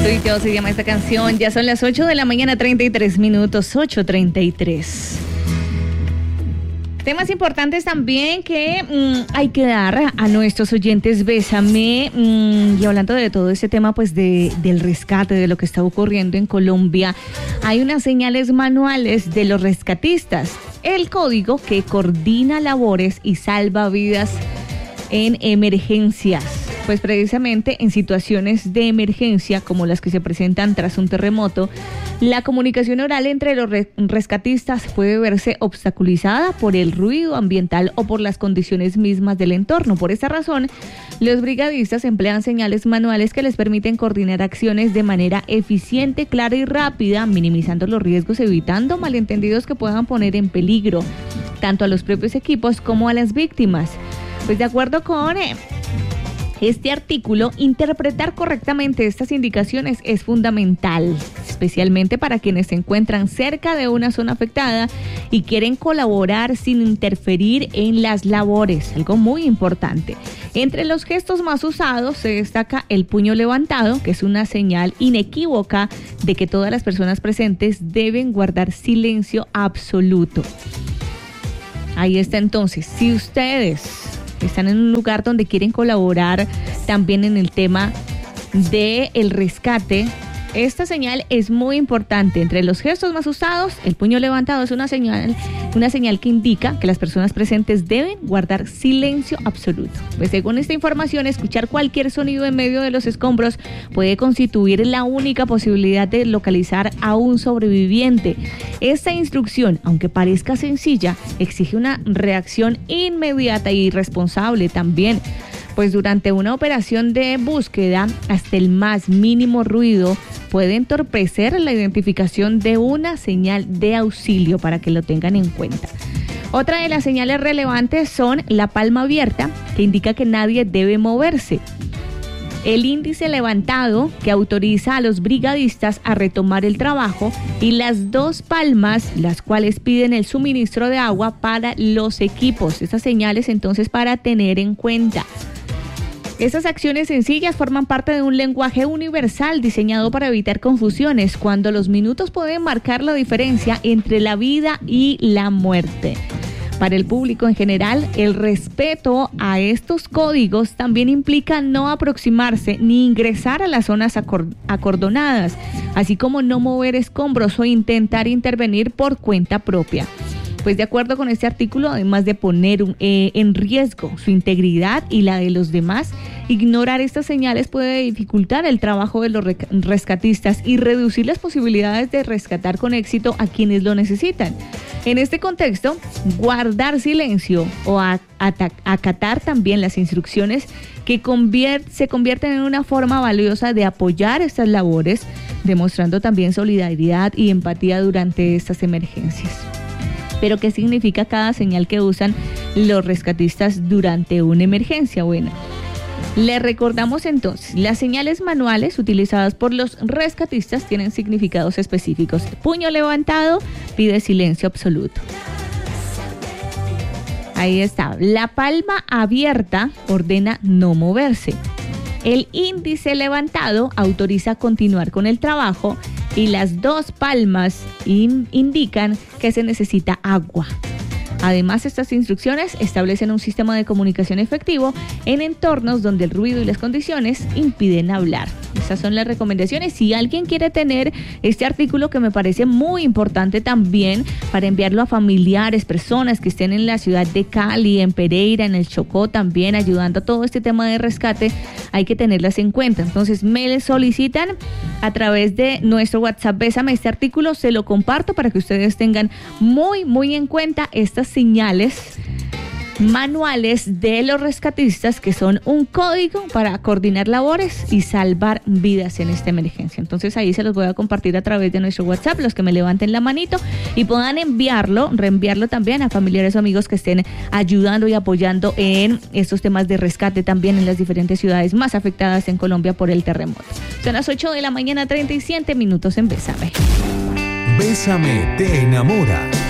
Soy yo, se llama esta canción. Ya son las 8 de la mañana, 33 minutos, 8:33. Temas importantes también que hay que dar a nuestros oyentes. Bésame. Y hablando de todo este tema, pues del rescate, de lo que está ocurriendo en Colombia, hay unas señales manuales de los rescatistas. El código que coordina labores y salva vidas en emergencias. Pues precisamente en situaciones de emergencia como las que se presentan tras un terremoto, la comunicación oral entre los rescatistas puede verse obstaculizada por el ruido ambiental o por las condiciones mismas del entorno. Por esta razón, los brigadistas emplean señales manuales que les permiten coordinar acciones de manera eficiente, clara y rápida, minimizando los riesgos, evitando malentendidos que puedan poner en peligro tanto a los propios equipos como a las víctimas. Pues de acuerdo con este artículo, interpretar correctamente estas indicaciones es fundamental, especialmente para quienes se encuentran cerca de una zona afectada y quieren colaborar sin interferir en las labores, algo muy importante. Entre los gestos más usados se destaca el puño levantado, que es una señal inequívoca de que todas las personas presentes deben guardar silencio absoluto. Ahí está entonces, si ustedes están en un lugar donde quieren colaborar también en el tema del rescate, esta señal es muy importante. Entre los gestos más usados, el puño levantado es una señal que indica que las personas presentes deben guardar silencio absoluto. Pues según esta información, escuchar cualquier sonido en medio de los escombros puede constituir la única posibilidad de localizar a un sobreviviente. Esta instrucción, aunque parezca sencilla, exige una reacción inmediata y responsable también. Pues durante una operación de búsqueda, hasta el más mínimo ruido puede entorpecer la identificación de una señal de auxilio, para que lo tengan en cuenta. Otra de las señales relevantes son la palma abierta, que indica que nadie debe moverse. El índice levantado, que autoriza a los brigadistas a retomar el trabajo, y las dos palmas, las cuales piden el suministro de agua para los equipos. Estas señales entonces para tener en cuenta. Estas acciones sencillas forman parte de un lenguaje universal diseñado para evitar confusiones, cuando los minutos pueden marcar la diferencia entre la vida y la muerte. Para el público en general, el respeto a estos códigos también implica no aproximarse ni ingresar a las zonas acordonadas, así como no mover escombros o intentar intervenir por cuenta propia. Pues de acuerdo con este artículo, además de poner en riesgo su integridad y la de los demás, ignorar estas señales puede dificultar el trabajo de los rescatistas y reducir las posibilidades de rescatar con éxito a quienes lo necesitan. En este contexto, guardar silencio o acatar también las instrucciones que se convierten en una forma valiosa de apoyar estas labores, demostrando también solidaridad y empatía durante estas emergencias. Pero ¿qué significa cada señal que usan los rescatistas durante una emergencia? Bueno, les recordamos entonces, las señales manuales utilizadas por los rescatistas tienen significados específicos. Puño levantado pide silencio absoluto. Ahí está. La palma abierta ordena no moverse. El índice levantado autoriza continuar con el trabajo y las dos palmas indican que se necesita agua. Además, estas instrucciones establecen un sistema de comunicación efectivo en entornos donde el ruido y las condiciones impiden hablar. Esas son las recomendaciones. Si alguien quiere tener este artículo, que me parece muy importante también para enviarlo a familiares, personas que estén en la ciudad de Cali, en Pereira, en el Chocó también, ayudando a todo este tema de rescate, hay que tenerlas en cuenta. Entonces me solicitan a través de nuestro WhatsApp Bésame este artículo, se lo comparto para que ustedes tengan muy en cuenta estas señales manuales de los rescatistas, que son un código para coordinar labores y salvar vidas en esta emergencia. Entonces ahí se los voy a compartir a través de nuestro WhatsApp, los que me levanten la manito y puedan reenviarlo también a familiares o amigos que estén ayudando y apoyando en estos temas de rescate también en las diferentes ciudades más afectadas en Colombia por el terremoto. Son las 8 de la mañana, 37 minutos en Bésame. Bésame te enamora.